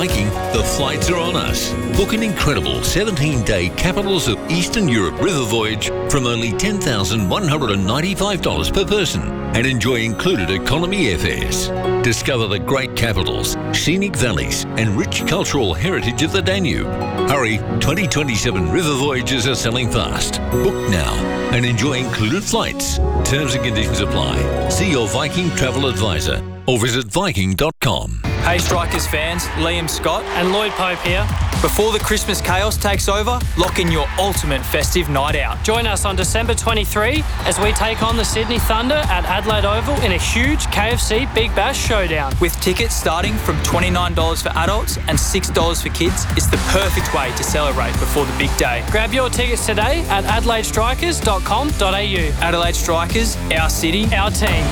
Viking, the flights are on us. Book an incredible 17-day Capitals of Eastern Europe river voyage from only $10,195 per person and enjoy included economy airfares. Discover the great capitals, scenic valleys and rich cultural heritage of the Danube. Hurry, 2027 river voyages are selling fast. Book now and enjoy included flights. Terms and conditions apply. See your Viking travel advisor or visit Viking.com. Hey Strikers fans, Liam Scott and Lloyd Pope here. Before the Christmas chaos takes over, lock in your ultimate festive night out. Join us on December 23 as we take on the Sydney Thunder at Adelaide Oval in a huge KFC Big Bash showdown. With tickets starting from $29 for adults and $6 for kids, it's the perfect way to celebrate before the big day. Grab your tickets today at adelaidestrikers.com.au. Adelaide Strikers, our city, our team.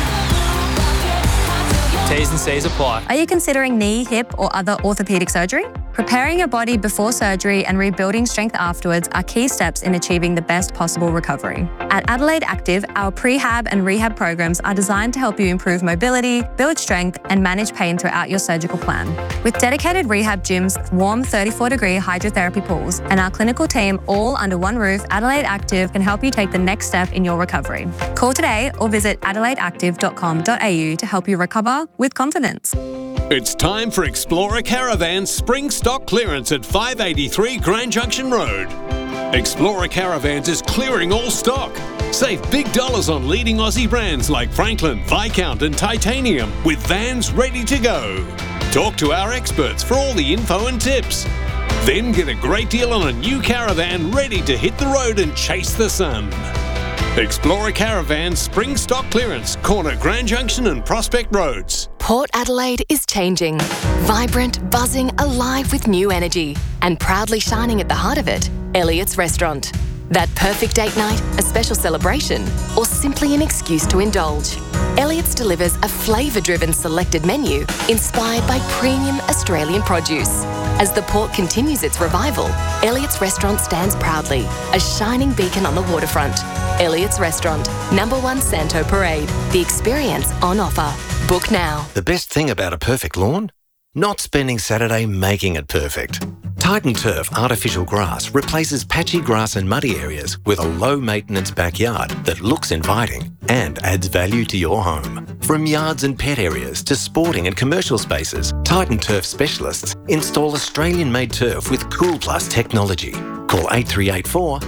T's and C's apply. Are you considering knee, hip or other orthopaedic surgery? Preparing your body before surgery and rebuilding strength afterwards are key steps in achieving the best possible recovery. At Adelaide Active, our prehab and rehab programs are designed to help you improve mobility, build strength and manage pain throughout your surgical plan. With dedicated rehab gyms, warm 34-degree hydrotherapy pools and our clinical team all under one roof, Adelaide Active can help you take the next step in your recovery. Call today or visit adelaideactive.com.au to help you recover with confidence. It's time for Explorer Caravan's spring stock clearance at 583 Grand Junction Road. Explorer Caravans is clearing all stock. Save big dollars on leading Aussie brands like Franklin, Viscount and Titanium with vans ready to go. Talk to our experts for all the info and tips. Then get a great deal on a new caravan ready to hit the road and chase the sun. Explorer Caravan Spring Stock Clearance, corner Grand Junction and Prospect Roads. Port Adelaide is changing. Vibrant, buzzing, alive with new energy. And proudly shining at the heart of it, Elliott's Restaurant. That perfect date night, a special celebration, or simply an excuse to indulge. Elliott's delivers a flavour-driven selected menu inspired by premium Australian produce. As the port continues its revival, Elliott's Restaurant stands proudly, a shining beacon on the waterfront. Elliott's Restaurant, number 1 Santo Parade. The experience on offer. Book now. The best thing about a perfect lawn? Not spending Saturday making it perfect. Titan Turf artificial grass replaces patchy grass and muddy areas with a low-maintenance backyard that looks inviting and adds value to your home. From yards and pet areas to sporting and commercial spaces, Titan Turf specialists install Australian-made turf with Cool Plus technology. Call 8384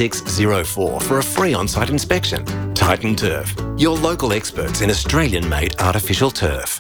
8604 for a free on-site inspection. Titan Turf, your local experts in Australian-made artificial turf.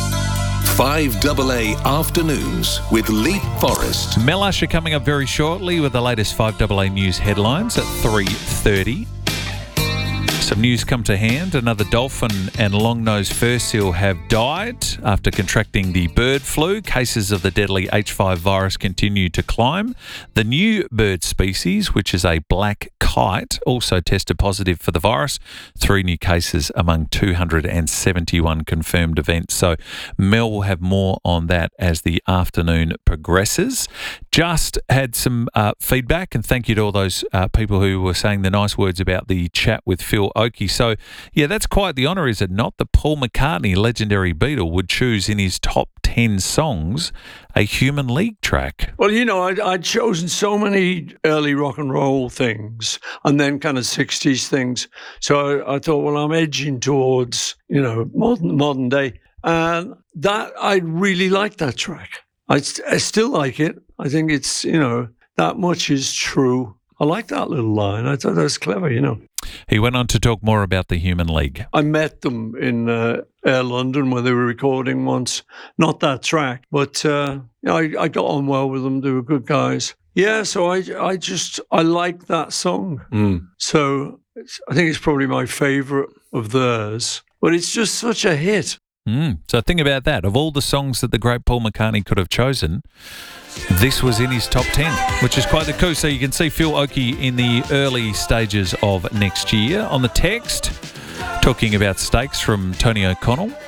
5AA Afternoons with Leap Forest. Mel Usher coming up very shortly with the latest 5AA news headlines at 3:30. Some news come to hand. Another dolphin and long-nosed fur seal have died after contracting the bird flu. Cases of the deadly H5 virus continue to climb. The new bird species, which is a black kite, also tested positive for the virus. 3 new cases among 271 confirmed events. So Mel will have more on that as the afternoon progresses. Just had some feedback, and thank you to all those people who were saying the nice words about the chat with Phil Oakey. So, yeah, that's quite the honour, is it not? That Paul McCartney, legendary Beatle, would choose in his top 10 songs a Human League track. Well, you know, I'd chosen so many early rock and roll things and then kind of 60s things. So I thought, well, I'm edging towards, you know, modern day. And that, I really like that track. I still like it. I think it's, you know, that much is true. I like that little line. I thought that was clever, you know. He went on to talk more about the Human League. I met them in Air London where they were recording once. Not that track, but you know, I got on well with them. They were good guys. Yeah, so I like that song. So I think it's probably my favourite of theirs. But it's just such a hit. So think about that. Of all the songs that the great Paul McCartney could have chosen, this was in his top 10, which is quite the coup. So you can see Phil Oakey in the early stages of next year. On the text, talking about steaks from Tony O'Connell.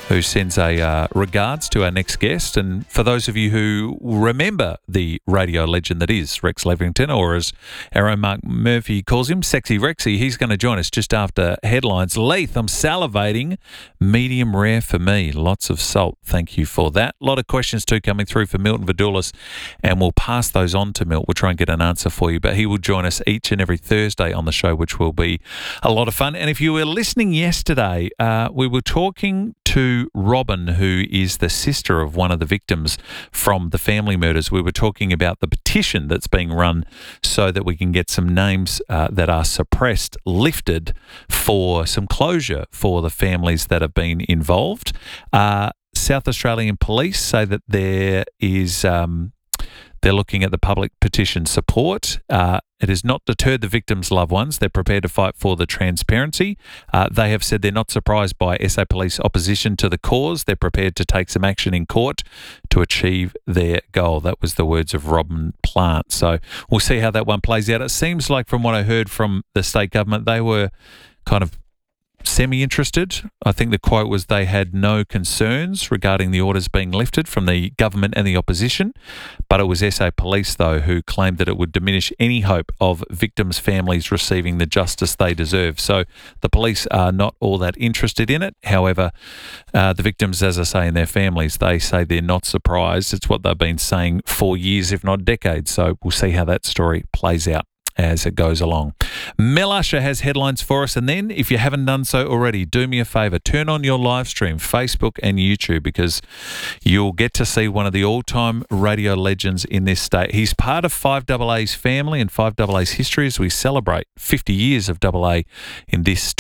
who sends a regards to our next guest. And for those of you who remember the radio legend that is Rex Levington, or as our own Mark Murphy calls him, Sexy Rexy, he's going to join us just after headlines. Leith, I'm salivating. Medium rare for me. Lots of salt. Thank you for that. A lot of questions too coming through for Milton Vidoulis, and we'll pass those on to Milt. We'll try and get an answer for you, but he will join us each and every Thursday on the show, which will be a lot of fun. And if you were listening yesterday, we were talking to Robin, who is the sister of one of the victims from the family murders. We were talking about the petition that's being run so that we can get some names that are suppressed lifted for some closure for the families that have been involved. South Australian Police say that there is... they're looking at the public petition support. It has not deterred the victims' loved ones. They're prepared to fight for the transparency. They have said they're not surprised by SA Police opposition to the cause. They're prepared to take some action in court to achieve their goal. That was the words of Robin Plant. So we'll see how that one plays out. It seems like from what I heard from the state government, they were kind of semi-interested. I think the quote was they had no concerns regarding the orders being lifted from the government and the opposition, but it was SA Police, though, who claimed that it would diminish any hope of victims' families receiving the justice they deserve. So the police are not all that interested in it. However, the victims, as I say, and their families, they say they're not surprised. It's what they've been saying for years, if not decades. So we'll see how that story plays out as it goes along. Mel Usher has headlines for us, and then if you haven't done so already, do me a favour, turn on your live stream, Facebook and YouTube, because you'll get to see one of the all-time radio legends in this state. He's part of 5AA's family and 5AA's history as we celebrate 50 years of AA in this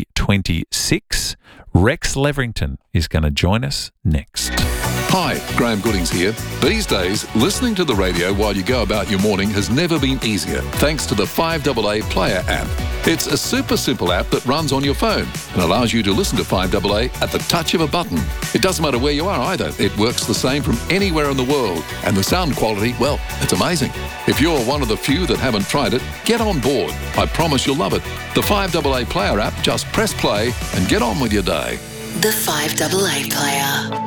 2026. Rex Levington is going to join us next. Hi, Graham Goodings here. These days, listening to the radio while you go about your morning has never been easier, thanks to the 5AA Player app. It's a super simple app that runs on your phone and allows you to listen to 5AA at the touch of a button. It doesn't matter where you are either. It works the same from anywhere in the world, and the sound quality, well, it's amazing. If you're one of the few that haven't tried it, get on board. I promise you'll love it. The 5AA Player app, just press play and get on with your day. The 5AA Player.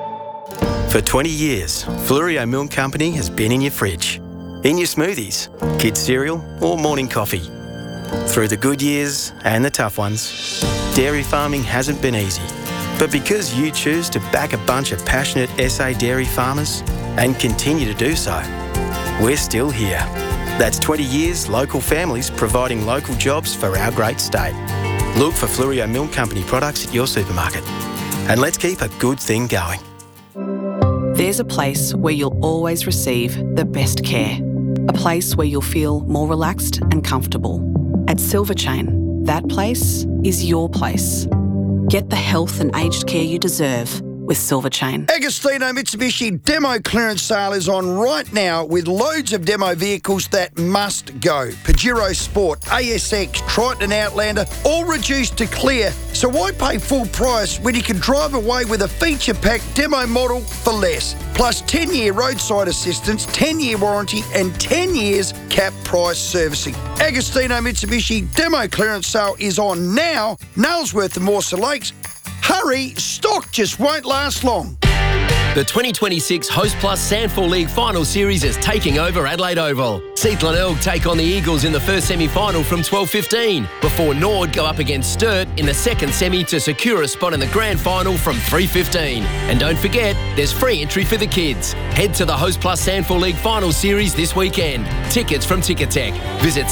For 20 years, Fleurieu Milk Company has been in your fridge, in your smoothies, kids' cereal or morning coffee. Through the good years and the tough ones, dairy farming hasn't been easy. But because you choose to back a bunch of passionate SA dairy farmers and continue to do so, we're still here. That's 20 years local families providing local jobs for our great state. Look for Fleurieu Milk Company products at your supermarket. And let's keep a good thing going. There's a place where you'll always receive the best care. A place where you'll feel more relaxed and comfortable. At Silver Chain, that place is your place. Get the health and aged care you deserve with Silver Chain. Agostino Mitsubishi demo clearance sale is on right now with loads of demo vehicles that must go. Pajero Sport, ASX, Triton and Outlander, all reduced to clear. So why pay full price when you can drive away with a feature-packed demo model for less? Plus 10-year roadside assistance, 10-year warranty and 10 years cap price servicing. Agostino Mitsubishi demo clearance sale is on now. Nailsworth and Morsa Lakes. Hurry, stock just won't last long. The 2026 Host Plus Sandford League Final Series is taking over Adelaide Oval. Seath Glenelg take on the Eagles in the first semi-final from 12:15, before Nord go up against Sturt in the second semi to secure a spot in the grand final from 3:15. And don't forget, there's free entry for the kids. Head to the Host Plus Sandford League Final Series this weekend. Tickets from Ticketek. Visit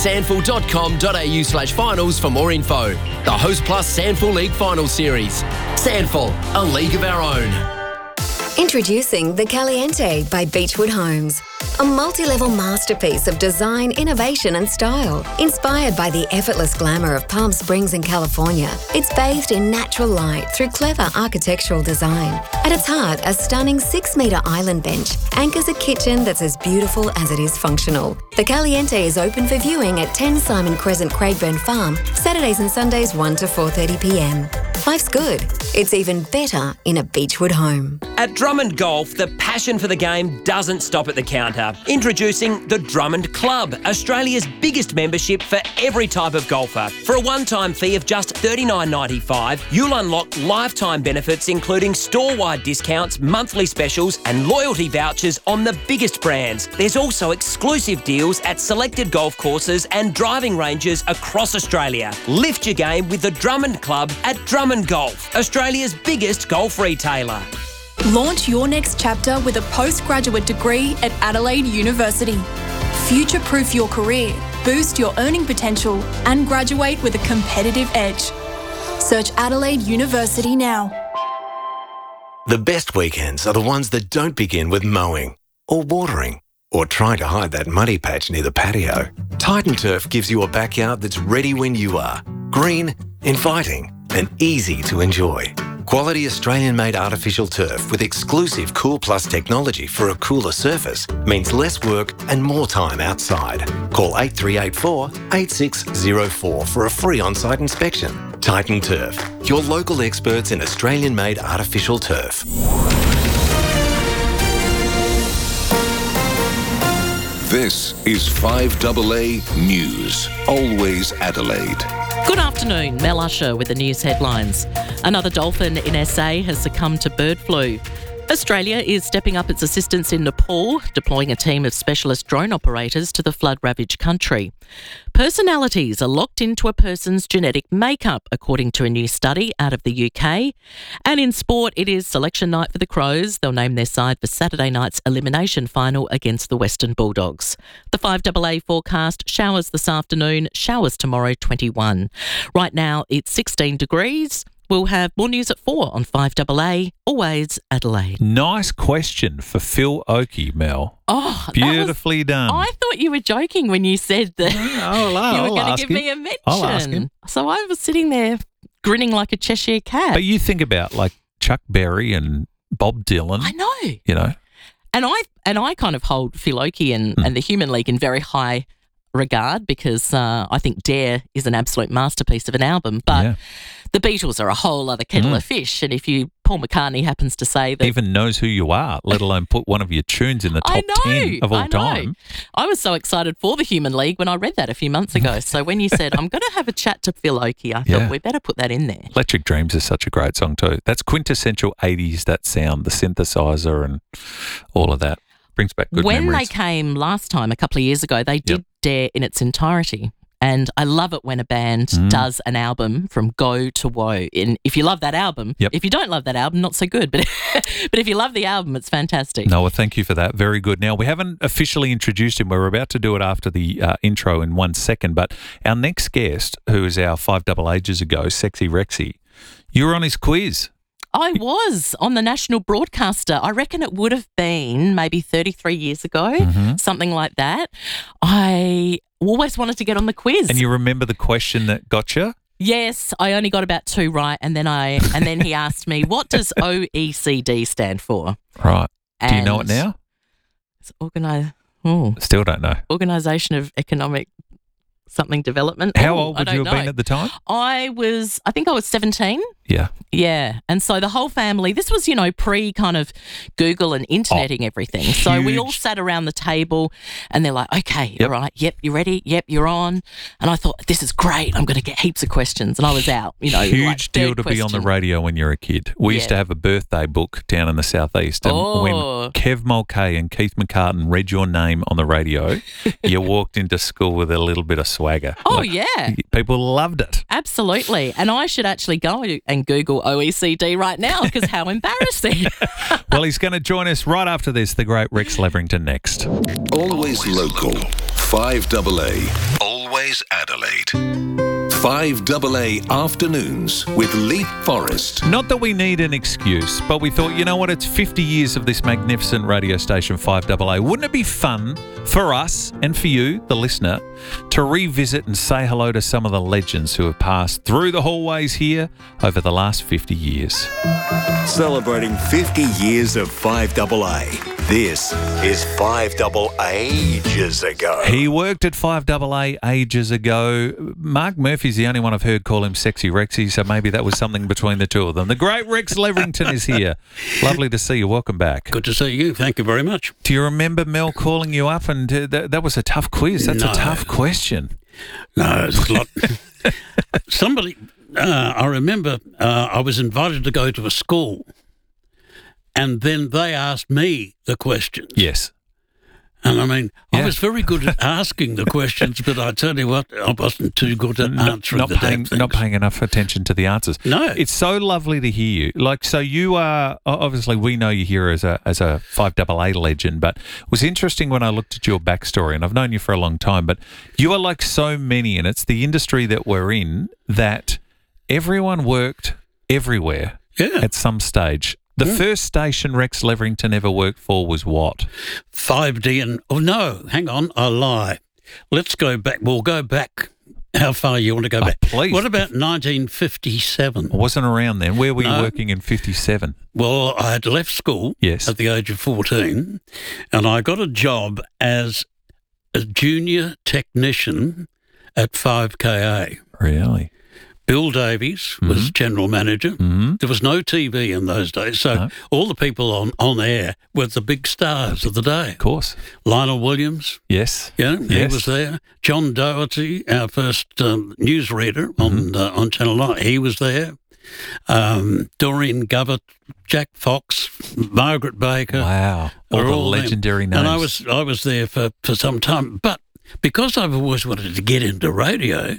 sandford.com.au/finals for more info. The Host Plus Sandford League Final Series. Sandford, a league of our own. Introducing the Caliente by Beechwood Homes. A multi-level masterpiece of design, innovation and style. Inspired by the effortless glamour of Palm Springs in California, it's bathed in natural light through clever architectural design. At its heart, a stunning 6-metre island bench anchors a kitchen that's as beautiful as it is functional. The Caliente is open for viewing at 10 Simon Crescent, Craigburn Farm, Saturdays and Sundays 1 to 4:30 p.m. Life's good. It's even better in a Beechwood home. At Drummond Golf, the passion for the game doesn't stop at the counter. Introducing the Drummond Club, Australia's biggest membership for every type of golfer. For a one-time fee of just $39.95, you'll unlock lifetime benefits including store-wide discounts, monthly specials and loyalty vouchers on the biggest brands. There's also exclusive deals at selected golf courses and driving ranges across Australia. Lift your game with the Drummond Club at Drummond Golf, Australia's biggest golf retailer. Launch your next chapter with a postgraduate degree at Adelaide University. Future-proof your career, boost your earning potential and graduate with a competitive edge. Search Adelaide University now. The best weekends are the ones that don't begin with mowing or watering or trying to hide that muddy patch near the patio. Titan Turf gives you a backyard that's ready when you are. Green, inviting and easy to enjoy. Quality Australian-made artificial turf with exclusive Cool Plus technology for a cooler surface means less work and more time outside. Call 8384 8604 for a free on-site inspection. Titan Turf, your local experts in Australian-made artificial turf. This is 5AA News. Always Adelaide. Good afternoon, Mel Usher with the news headlines. Another dolphin in SA has succumbed to bird flu. Australia is stepping up its assistance in Nepal, deploying a team of specialist drone operators to the flood-ravaged country. Personalities are locked into a person's genetic makeup, according to a new study out of the UK. And in sport, it is selection night for the Crows. They'll name their side for Saturday night's elimination final against the Western Bulldogs. The 5AA forecast: showers this afternoon, showers tomorrow, 21. Right now, it's 16 degrees. We'll have more news at 4 on 5AA, always Adelaide. Nice question for Phil Oakey, Mel. Oh, beautifully done. I thought you were joking when you said that you were going to give me a mention. I'll ask him. So I was sitting there grinning like a Cheshire cat. But you think about like Chuck Berry and Bob Dylan. I know. You know. And I kind of hold Phil Oakey and the Human League in very high regard because I think Dare is an absolute masterpiece of an album. But the Beatles are a whole other kettle of fish. And if Paul McCartney happens to say that... Even knows who you are, let alone put one of your tunes in the top 10 of all time. I was so excited for the Human League when I read that a few months ago. So when you said, I'm going to have a chat to Phil Oakey, I thought we better put that in there. Electric Dreams is such a great song too. That's quintessential 80s, that sound, the synthesizer and all of that. Brings back good memories. When they came last time, a couple of years ago, they did Dare in its entirety. And I love it when a band does an album from go to woe. And if you love that album, if you don't love that album, not so good. But but if you love the album, it's fantastic. No, well, thank you for that. Very good. Now, we haven't officially introduced him. We're about to do it after the intro in 1 second. But our next guest, who is our 5AA ages ago, Sexy Rexy, you were on his quiz. I was on the national broadcaster. I reckon it would have been maybe 33 years ago, something like that. I always wanted to get on the quiz. And you remember the question that got you? Yes, I only got about 2 right, and then he asked me, "What does OECD stand for?" Right. Do you know it now? It's Still don't know. Organisation of Economic something development. How old would you have been at the time? I think I was 17. Yeah. Yeah. And so the whole family, this was, pre kind of Google and interneting everything. So we all sat around the table and they're like, okay, all right, yep, you ready? Yep, you're on. And I thought, this is great. I'm going to get heaps of questions. And I was out, Huge deal to be on the radio when you're a kid. We used to have a birthday book down in the southeast. And when Kev Mulcahy and Keith McCartan read your name on the radio, you walked into school with a little bit of swagger. Oh, yeah. People loved it. Absolutely. And I should actually go and Google OECD right now because how embarrassing. Well, he's going to join us right after this, the great Rex Leverington next. Always local. 5AA. Always Adelaide. 5AA Afternoons with Leap Forest. Not that we need an excuse, but we thought, you know what, it's 50 years of this magnificent radio station, 5AA. Wouldn't it be fun for us and for you, the listener, to revisit and say hello to some of the legends who have passed through the hallways here over the last 50 years? Celebrating 50 years of 5AA. This is 5AA ages ago. He worked at 5AA ages ago. Mark Murphy's the only one I've heard call him Sexy Rexy, so maybe that was something between the two of them. The great Rex Leverington is here. Lovely to see you. Welcome back. Good to see you. Thank you very much. Do you remember Mel calling you up? And that was a tough quiz. That's a tough question. No, it's a lot. Somebody, I remember I was invited to go to a school, and then they asked me the questions. Yes. And I mean, I was very good at asking the questions, but I tell you what, I wasn't too good at answering the damn things. Not paying enough attention to the answers. No. It's so lovely to hear you. So you are, obviously we know you here as a 5AA legend, but it was interesting when I looked at your backstory, and I've known you for a long time, but you are like so many, and it's the industry that we're in, that everyone worked everywhere at some stage. The first station Rex Leverington ever worked for was what? 5D and... Oh, no, hang on, I lie. Let's go back. We'll go back. How far you want to go back? Please. What about 1957? I wasn't around then. Where were you working in 57? Well, I had left school at the age of 14, and I got a job as a junior technician at 5KA. Really? Bill Davies was general manager. Mm-hmm. There was no TV in those days, so all the people on air were the big stars of the day. Of course. Lionel Williams. Yes. Yeah, he was there. John Doherty, our first newsreader on Channel 9, he was there. Doreen Govert, Jack Fox, Margaret Baker. Wow. All the legendary names. And I was there for some time. But because I've always wanted to get into radio,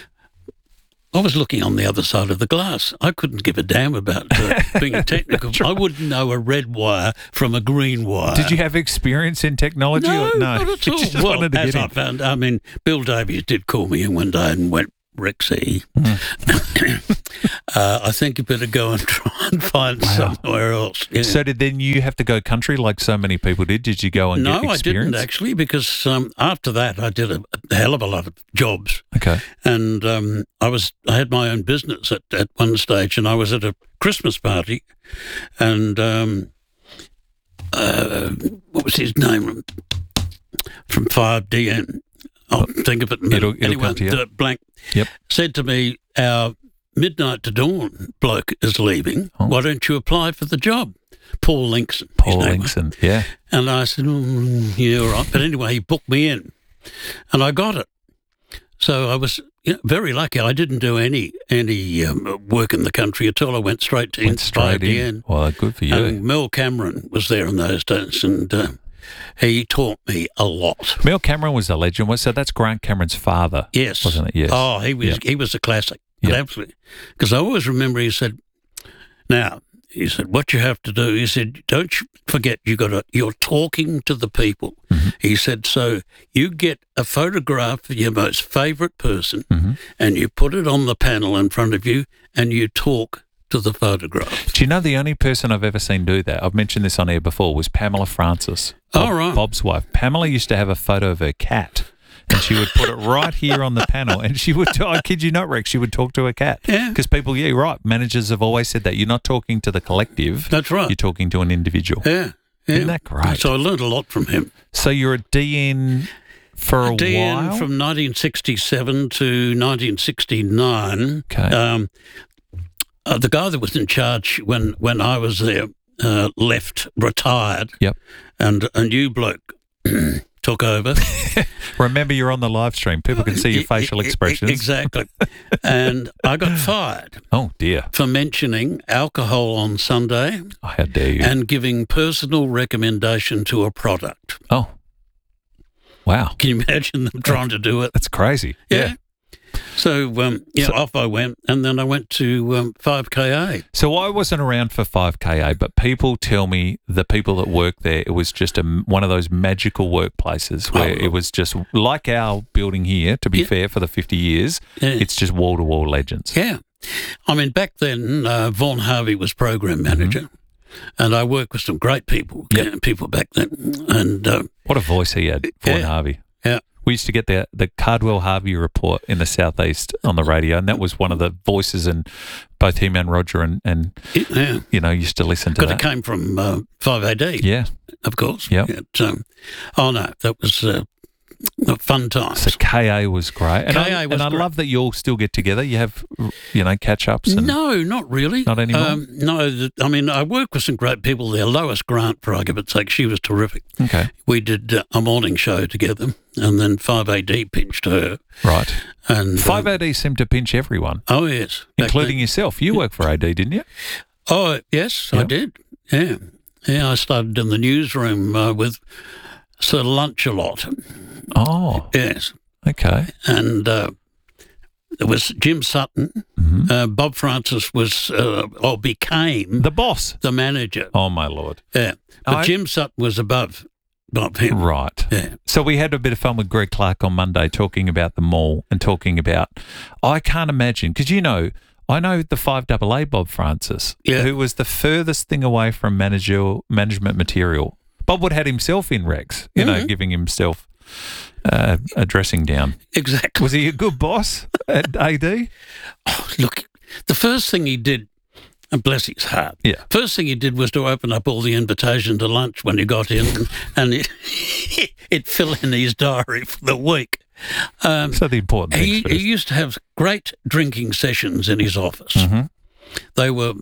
I was looking on the other side of the glass. I couldn't give a damn about being a technical. I wouldn't know a red wire from a green wire. Did you have experience in technology? No, or no? not at all. Well, as I found, I mean, Bill Davies did call me in one day and went, Rexy, I think you better go and try and find somewhere else. Yeah. So did then you have to go country like so many people did? Did you go and get experience? No, I didn't actually, because after that I did a hell of a lot of jobs. Okay. And I had my own business at one stage, and I was at a Christmas party, and what was his name from 5DN? I'll think of it in a minute. It'll come to you. Blank said to me, our Midnight to Dawn bloke is leaving. Why don't you apply for the job? Paul Linkson. Yeah. And I said, yeah, all right. But anyway, he booked me in, and I got it. So I was very lucky. I didn't do any work in the country at all. I went straight to 5DN. Well, good for you. And Mel Cameron was there in those days, and he taught me a lot. Mel Cameron was a legend. So that's Grant Cameron's father, yes, wasn't it? Yes. Oh, he was a classic. Yep. Absolutely. Because I always remember he said, what you have to do, he said, don't you forget you're talking to the people. Mm-hmm. He said, so you get a photograph of your most favourite person and you put it on the panel in front of you and you talk to the photograph. Do you know the only person I've ever seen do that, I've mentioned this on air before, was Pamela Francis, Bob's wife. Pamela used to have a photo of her cat, and she would put it right here on the panel, and she would, I kid you not, Rex, she would talk to her cat. Yeah. Because people, managers have always said that. You're not talking to the collective. That's right. You're talking to an individual. Yeah. Isn't that great? So I learned a lot from him. So you're a DN for a DN while? from 1967 to 1969. Okay. The guy that was in charge when I was there retired. Yep. And a new bloke took over. Remember, you're on the live stream. People can see your facial expressions. Exactly. And I got fired. Oh, dear. For mentioning alcohol on Sunday. Oh, how dare you. And giving personal recommendation to a product. Oh. Wow. Can you imagine them trying to do it? That's crazy. Yeah. So, off I went, and then I went to 5KA. So I wasn't around for 5KA, but people tell me the people that work there, it was just one of those magical workplaces where it was just like our building here, to be fair, for the 50 years, it's just wall-to-wall legends. Yeah. I mean, back then, Vaughan Harvey was program manager, and I worked with some great people back then. And what a voice he had, Vaughan Harvey. Yeah. We used to get the Cardwell Harvey report in the southeast on the radio, and that was one of the voices, and both him and Roger and used to listen to that. Because it came from 5AD. Yeah. Of course. Yep. That was fun times. So KA was great. And I great. love that you all still get together. You have, catch-ups. No, not really. Not anymore? I work with some great people there. Lois Grant, for argument's sake, she was terrific. Okay. We did a morning show together, and then 5AD pinched her. Right. And 5AD seemed to pinch everyone. Oh, yes. Including yourself. You worked for AD, didn't you? Oh, yes, I did. Yeah. Yeah, I started in the newsroom with Sir Lunchalot. Oh. Yes. Okay. And there was Jim Sutton. Mm-hmm. Bob Francis was, became... the boss. The manager. Oh, my Lord. Yeah. But Jim Sutton was above him. Right. Yeah. So we had a bit of fun with Greg Clark on Monday talking about the mall and talking about... I can't imagine, because I know the 5AA Bob Francis, who was the furthest thing away from management material. Bob would have himself in Rex, giving himself a dressing down. Exactly. Was he a good boss at AD? Oh, look, the first thing he did, and bless his heart, first thing he did was to open up all the invitation to lunch when he got in, and it fell in his diary for the week. So the important things he used to have great drinking sessions in his office. Mm-hmm. They were,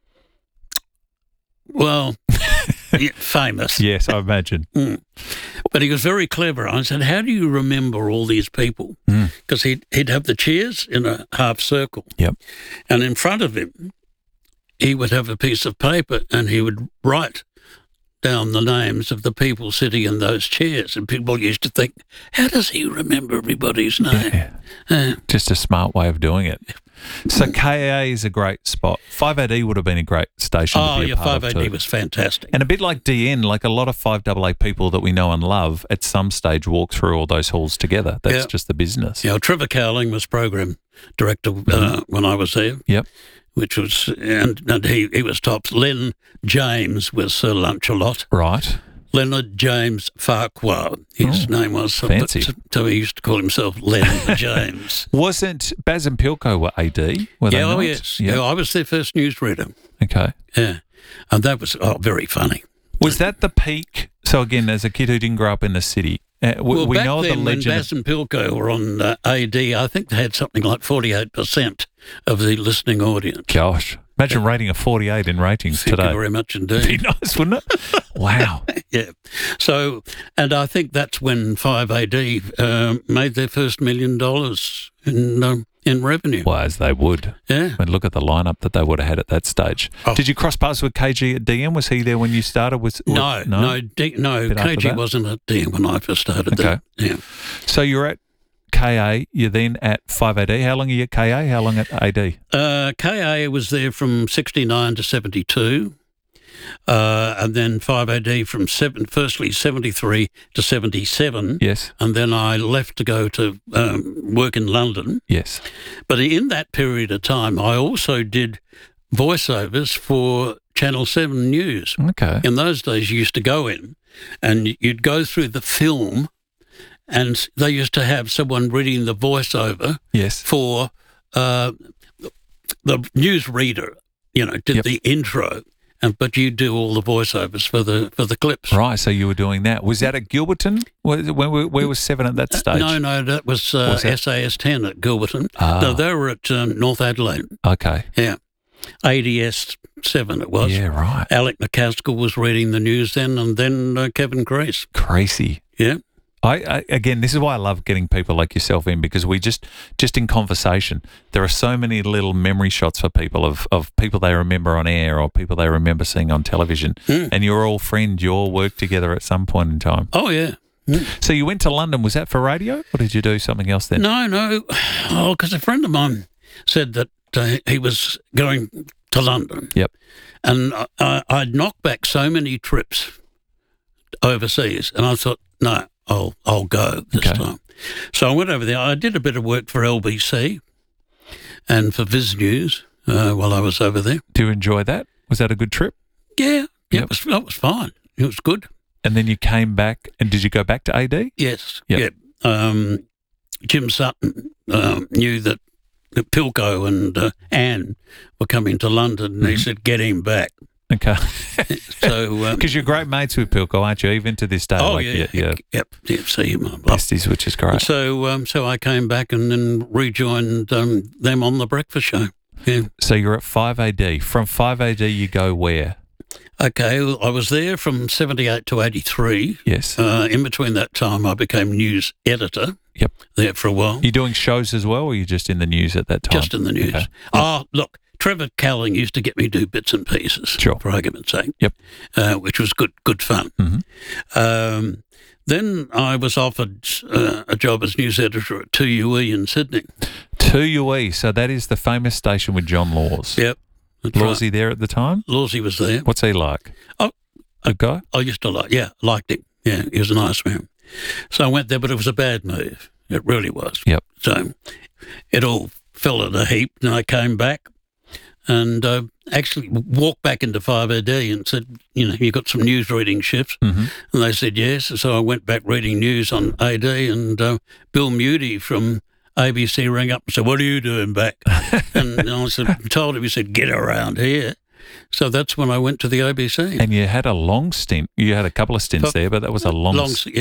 famous. Yes, I imagine. But he was very clever. I said, how do you remember all these people? Because he'd have the chairs in a half circle. Yep. And in front of him, he would have a piece of paper and he would write down the names of the people sitting in those chairs. And people used to think, how does he remember everybody's name? Just a smart way of doing it. So KA is a great spot. 5AD would have been a great station to be a part of too. 5AD was fantastic. And a bit like DN, like a lot of 5AA people that we know and love at some stage walk through all those halls together. That's just the business. Yeah, Trevor Cowling was program director when I was there. Yep. Which was, and he was tops. Len James was Sir Lunchalot. Right. Leonard James Farquhar, his name was. Fancy. So he used to call himself Len James. Wasn't Baz and Pilko were AD? Were they not? Yes. Yep. Yeah, I was their first newsreader. Okay. Yeah. And that was very funny. Was that the peak? So again, as a kid who didn't grow up in the city, we back know then the legend. When Baz and Pilko were on AD, I think they had something like 48% of the listening audience. Gosh. Imagine rating a 48 in ratings today. Thank you very much indeed. Be nice, wouldn't it? Wow. Yeah. So, and I think that's when 5AD made their first $1 million in revenue. Well, as they would. Yeah. And look at the lineup that they would have had at that stage. Oh. Did you cross paths with KG at DM? Was he there when you started? No. KG wasn't at DM when I first started there. Yeah. So you're at KA, you're then at 5AD. How long are you at KA? How long at AD? KA was there from 69 to 72. And then 5AD from firstly 73 to 77. Yes. And then I left to go to work in London. Yes. But in that period of time, I also did voiceovers for Channel 7 News. Okay. In those days, you used to go in and you'd go through the film and they used to have someone reading the voiceover for the newsreader, did the intro. But you do all the voiceovers for the clips. Right, so you were doing that. Was that at Gilberton? Where was 7 at that stage? No, that was SAS 10 at Gilberton. No, they were at North Adelaide. Okay. Yeah. ADS 7 it was. Yeah, right. Alec McCaskill was reading the news then, and then Kevin Crease. Crazy. Yeah. I again, this is why I love getting people like yourself in, because we just in conversation, there are so many little memory shots for people of people they remember on air or people they remember seeing on television. And you're all friends, you all worked together at some point in time. Oh, yeah. So you went to London, was that for radio or did you do something else then? No. Oh, because a friend of mine said that he was going to London. Yep. And I'd knocked back so many trips overseas and I thought, no, I'll go this time. So I went over there. I did a bit of work for LBC and for Viz News while I was over there. Do you enjoy that? Was that a good trip? Yeah, that was fine. It was good. And then you came back, and did you go back to AD? Yes. Yep. Yeah. Jim Sutton knew that Pilco and Anne were coming to London, and he said, "Get him back." Okay. So, because you're great mates with Pilco, aren't you? Even to this day. Oh, like, yeah. Yep. See him. Besties, which is great. So, so I came back and then rejoined them on the breakfast show. Yeah. So you're at 5AD. From 5AD, you go where? Okay, well, I was there from 78 to 83. Yes. In between that time, I became news editor. Yep. There for a while. You doing shows as well, or you just in the news at that time? Just in the news. Okay. Oh, look, Trevor Calling used to get me to do bits and pieces, for argument's sake. Yep. Which was good fun. Mm-hmm. Then I was offered a job as news editor at 2UE in Sydney. 2UE, so that is the famous station with John Laws. Yep. Lawsy there at the time? Lawsy was there. What's he like? Oh, good guy? I used to liked him. Yeah, he was a nice man. So I went there, but it was a bad move. It really was. Yep. So it all fell in a heap, and I came back and actually walked back into 5AD and said, you got some news reading shifts? Mm-hmm. And they said yes. So I went back reading news on AD, and Bill Moody from ABC rang up and said, "What are you doing back?" And I told him, he said, "Get around here." So that's when I went to the ABC. And you had a long stint. You had a couple of stints there, but that was a long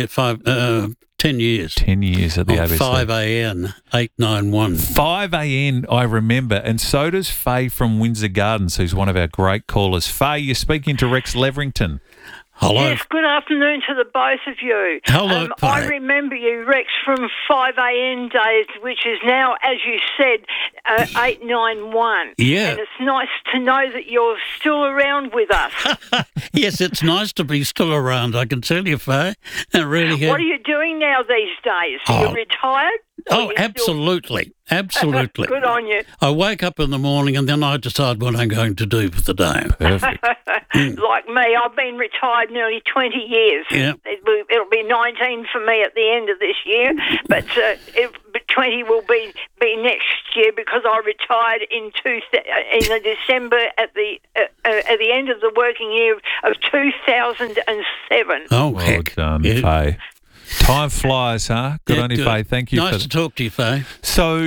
10 years. 10 years at the ABC. 5AN 891. 5AN, I remember. And so does Faye from Windsor Gardens, who's one of our great callers. Faye, you're speaking to Rex Leverington. Hello. Yes, good afternoon to the both of you. Hello, I remember you, Rex, from 5AN days, which is now, as you said, 891. Yeah. And it's nice to know that you're still around with us. Yes, it's nice to be still around, I can tell you, Faye. It really is. What are you doing now these days? Are you retired? Oh, absolutely. Absolutely. Good on you. I wake up in the morning and then I decide what I'm going to do for the day. Perfect. Like me, I've been retired nearly 20 years. Yeah. It'll be 19 for me at the end of this year, but 20 will be next year because I retired in the December at the end of the working year of 2007. Oh, well done, Faye. Time flies, huh? Good on you, Faye. Thank you. Nice to talk to you, Faye. So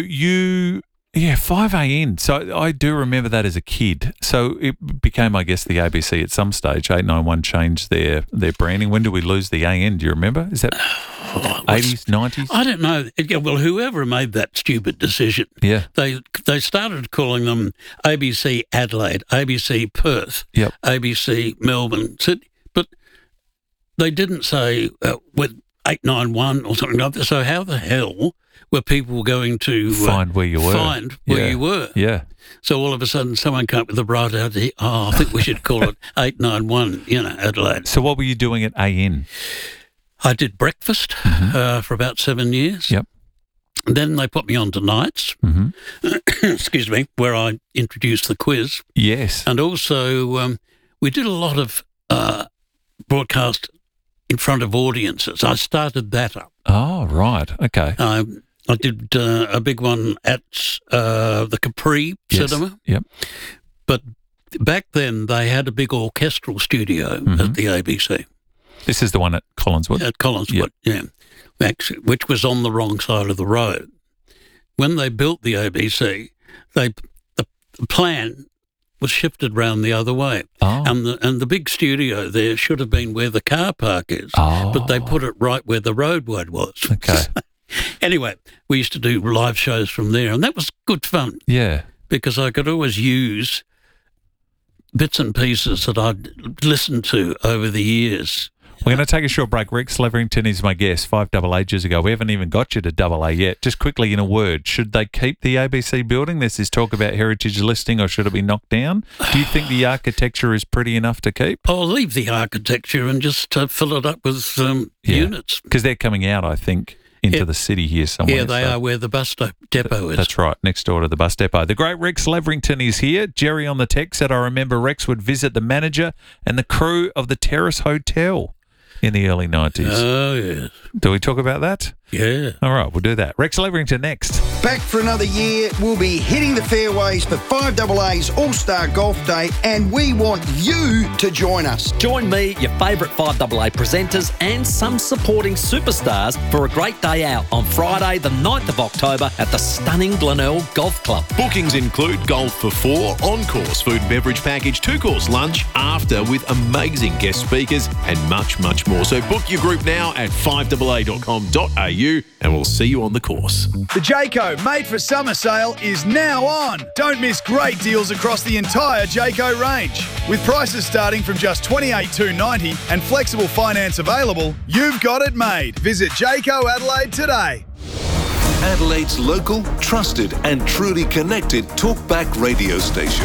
5AN. So I do remember that as a kid. So it became, I guess, the ABC at some stage. 891 changed their branding. When did we lose the AN? Do you remember? Is that 80s, 90s? I don't know. Well, whoever made that stupid decision, they started calling them ABC Adelaide, ABC Perth, ABC Melbourne, Sydney, but they didn't say with 891 or something like that. So how the hell were people going to find where you were? Yeah. So all of a sudden someone came up with the bright idea, I think we should call it 891, Adelaide. So what were you doing at AN? I did breakfast for about 7 years. Yep. And then they put me on to nights, excuse me, where I introduced the quiz. Yes. And also we did a lot of broadcast in front of audiences. I started that up. Oh, right. Okay. I did a big one at the Capri Cinema. Yep. But back then they had a big orchestral studio at the ABC. This is the one at Collinswood? At Collinswood, yeah. Actually, which was on the wrong side of the road. When they built the ABC, the plan was shifted round the other way. Oh. And the big studio there should have been where the car park is, but they put it right where the roadway was. Okay. Anyway, we used to do live shows from there, and that was good fun. Yeah. Because I could always use bits and pieces that I'd listened to over the years. We're going to take a short break. Rex Leverington is my guest 5AA years ago. We haven't even got you to AA yet. Just quickly, in a word, should they keep the ABC building? There's this talk about heritage listing, or should it be knocked down? Do you think the architecture is pretty enough to keep? I'll leave the architecture and just fill it up with units. Because they're coming out, I think, into the city here somewhere. Yeah, they are where the bus depot is. That's right, next door to the bus depot. The great Rex Leverington is here. Jerry on the text said, I remember Rex would visit the manager and the crew of the Terrace Hotel in the early 90s. Oh, yes. Do we talk about that? Yeah. All right, we'll do that. Rex Leverington next. Back for another year. We'll be hitting the fairways for 5AA's All-Star Golf Day, and we want you to join us. Join me, your favourite 5AA presenters and some supporting superstars for a great day out on Friday the 9th of October at the stunning Glenelg Golf Club. Bookings include golf for 4, on-course food and beverage package, 2-course lunch, after with amazing guest speakers and much, much more. So book your group now at 5AA.com.au and we'll see you on the course. The Jayco Made for Summer sale is now on. Don't miss great deals across the entire Jayco range. With prices starting from just $28,290 and flexible finance available, you've got it made. Visit Jayco Adelaide today. Adelaide's local, trusted and truly connected talkback radio station.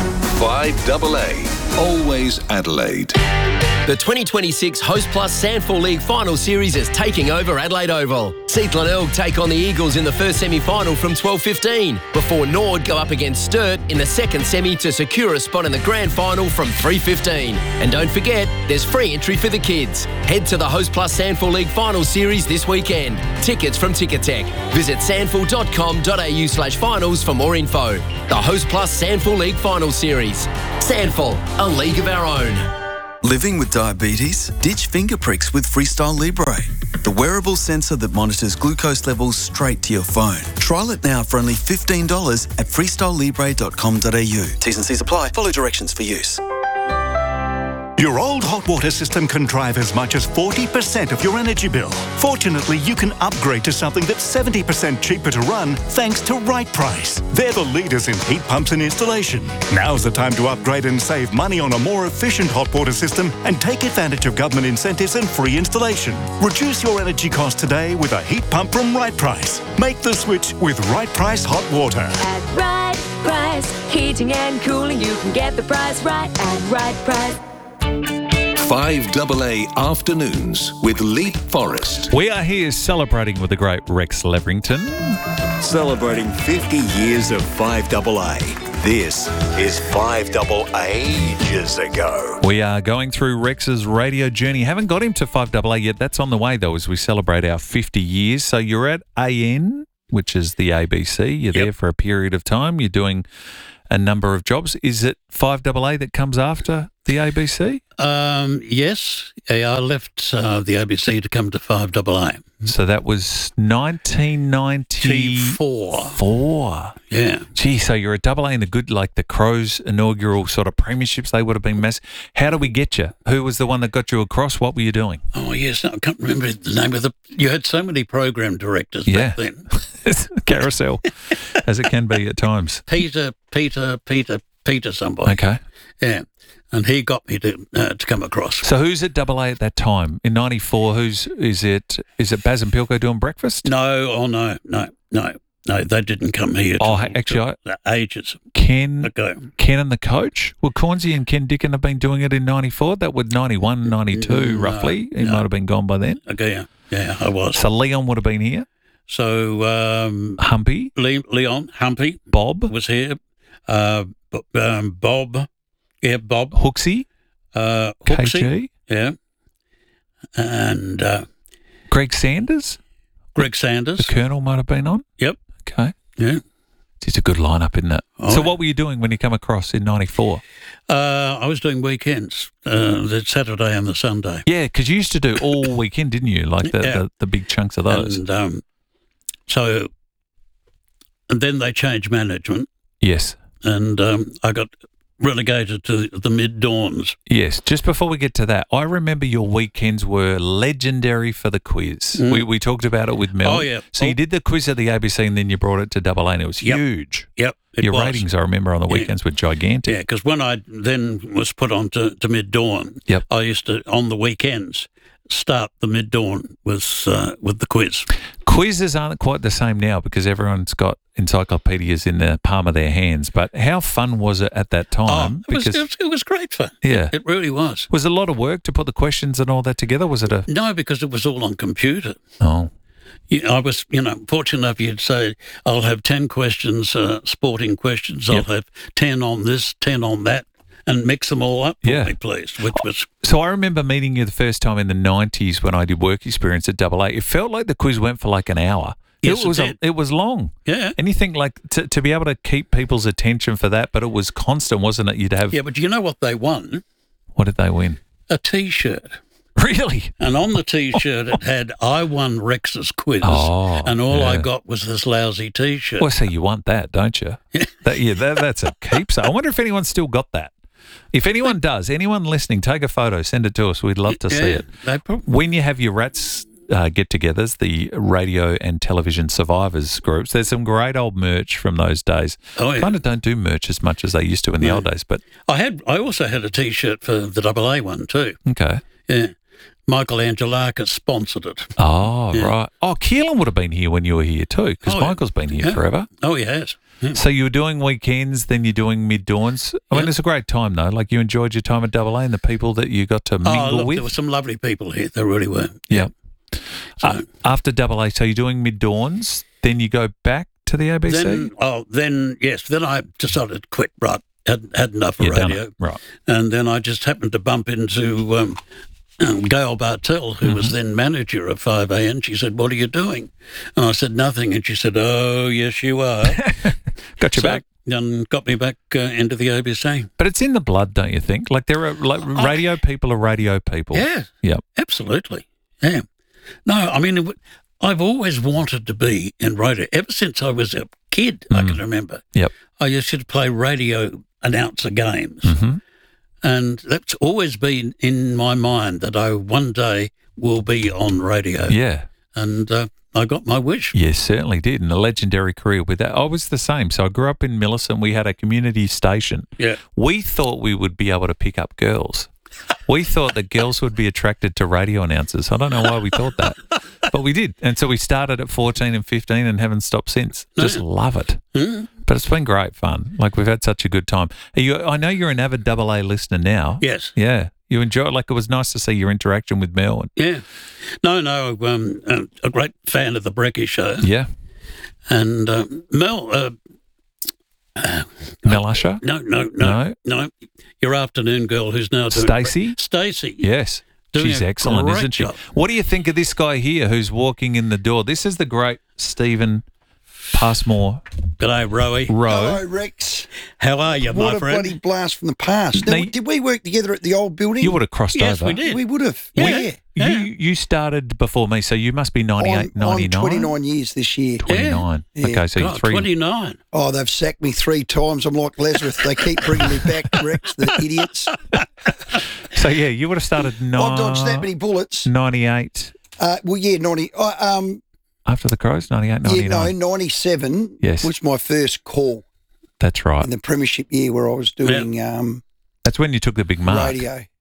5AA. Always Adelaide. The 2026 Host Plus Sandford League Final Series is taking over Adelaide Oval. Seath Glenelg take on the Eagles in the first semi-final from 12:15, before Nord go up against Sturt in the second semi to secure a spot in the grand final from 3:15. And don't forget, there's free entry for the kids. Head to the Host Plus Sandford League Final Series this weekend. Tickets from Ticketek. Visit sandford.com.au/finals for more info. The Host Plus Sandford League Final Series. Sandford, a league of our own. Living with diabetes? Ditch finger pricks with Freestyle Libre, the wearable sensor that monitors glucose levels straight to your phone. Trial it now for only $15 at freestylelibre.com.au. T's and C's apply. Follow directions for use. Your old hot water system can drive as much as 40% of your energy bill. Fortunately, you can upgrade to something that's 70% cheaper to run thanks to Right Price. They're the leaders in heat pumps and installation. Now's the time to upgrade and save money on a more efficient hot water system and take advantage of government incentives and free installation. Reduce your energy costs today with a heat pump from Right Price. Make the switch with Right Price Hot Water. At Right Price, heating and cooling, you can get the price right at Right Price. 5AA Afternoons with Leap Forest. We are here celebrating with the great Rex Leverington. Celebrating 50 years of 5AA. This is 5AA ages ago. We are going through Rex's radio journey. Haven't got him to 5AA yet. That's on the way, though, as we celebrate our 50 years. So you're at AN, which is the ABC. You're there for a period of time. You're doing a number of jobs. Is it 5AA that comes after the ABC? Yes. I left the ABC to come to 5AA. So that was 1994. Yeah. Gee, so you're at AA in the good, like the Crows inaugural sort of premierships. They would have been massive. How do we get you? Who was the one that got you across? What were you doing? Oh, yes. I can't remember the name of you had so many program directors back then. Carousel, as it can be at times. Peter somebody. Okay. Yeah. And he got me to come across. So who's at AA at that time? In 94, is it Baz and Pilko doing breakfast? No, no, they didn't come here. Ages ago. Ken and the coach? Well, Cornsey and Ken Dickin have been doing it in 94. That was 91, 92 roughly. He might have been gone by then. Okay, yeah, I was. So Leon would have been here? So Humpy? Leon, Humpy. Bob? Was here. Bob. Yeah, Bob. Hooksy? KG? Yeah. And Greg Sanders? The Colonel might have been on? Yep. Okay. Yeah. It's a good lineup, isn't it? Oh, so what were you doing when you come across in 94? I was doing weekends, the Saturday and the Sunday. Yeah, because you used to do all weekend, didn't you? Like the big chunks of those. And and then they changed management. Yes. And I got relegated to the mid-dawns. Yes. Just before we get to that, I remember your weekends were legendary for the quiz. We talked about it with Mel. Oh, yeah. So you did the quiz at the ABC and then you brought it to AA and it was huge. Yep. Your ratings, I remember, on the weekends were gigantic. Yeah, because when I then was put on to mid-dawn, I used to, on the weekends, start the mid-dawn with the quiz. Quizzes aren't quite the same now because everyone's got encyclopedias in the palm of their hands. But how fun was it at that time? It was great fun. Yeah. It really was. Was it a lot of work to put the questions and all that together? Was it a... No, because it was all on computer. Oh. I was, fortunate enough you'd say, I'll have 10 questions, sporting questions. I'll have 10 on this, 10 on that. and mix them all up for Yeah. me, please, which was... So I remember meeting you the first time in the 90s when I did work experience at AA. It felt like the quiz went for like an hour. Yes, it was long. Yeah. Anything like to be able to keep people's attention for that, but it was constant, wasn't it? You'd have... Yeah, but you know what they won? What did they win? A T-shirt. Really? And on the T-shirt it had, I won Rex's quiz, and all I got was this lousy T-shirt. Well, so you want that, don't you? That's a keepsake. I wonder if anyone's still got that. If anyone does, anyone listening, take a photo, send it to us. We'd love to see it. When you have your Rats get-togethers, the radio and television survivors groups, there's some great old merch from those days. Oh, yeah. Kind of don't do merch as much as they used to in the old days, but... I also had a T-shirt for the AA one too. Okay. Yeah. Michael Angelakis sponsored it. Oh, right. Oh, Keelan would have been here when you were here too, because Michael's been here forever. Oh, he has. Yeah. So you were doing weekends, then you're doing mid-dawns. I mean, it's a great time, though. Like, you enjoyed your time at AA and the people that you got to mingle with. There were some lovely people here. There really were. Yeah. After AA, so you're doing mid-dawns, then you go back to the ABC? Then I decided to quit, right. Had enough of radio. Right. And then I just happened to bump into... Gail Bartell, who was then manager of 5A, and she said, "What are you doing?" And I said, "Nothing." And she said, "Oh, yes, you are." Got you back. And got me back into the ABC. But it's in the blood, don't you think? Like, there are radio people are radio people. Yeah. Yep. Absolutely. Yeah. No, I mean, I've always wanted to be in radio. Ever since I was a kid, I can remember. Yep. I used to play radio announcer games. Mm-hmm. And that's always been in my mind that I one day will be on radio. Yeah. And I got my wish. Yes, certainly did. And a legendary career with that. I was the same. So I grew up in Millicent. We had a community station. Yeah. We thought we would be able to pick up girls. We thought that girls would be attracted to radio announcers. I don't know why we thought that, but we did. And so we started at 14 and 15 and haven't stopped since. Just love it. Mm. But it's been great fun. Like, we've had such a good time. I know you're an avid AA listener now. Yes. Yeah. You enjoy it. Like, it was nice to see your interaction with Mel. Yeah. No, a great fan of the Brecky Show. Yeah. And Mel... Mel Usher? No. Your afternoon girl who's now doing... Stacey? Stacey. Yes. She's excellent, isn't she? Job. What do you think of this guy here who's walking in the door? This is the great Stephen Passmore. G'day, Rowie. Hello, Rex. How are you, my friend? What a bloody blast from the past. Now, did we work together at the old building? You would have crossed over. Yes, we did. We would have. Yeah. You started before me, so you must be 98, 99? I'm 29 years this year. 29. Yeah. Okay, so you're 29. Oh, they've sacked me 3 times. I'm like Lazarus. They keep bringing me back, Rex, the idiots. So, yeah, you would have started I've dodged that many bullets. 98. 90. After the Crows, 98, 99. 97 was my first call. That's right. In the premiership year where I was doing... That's when you took the big mark. Radio.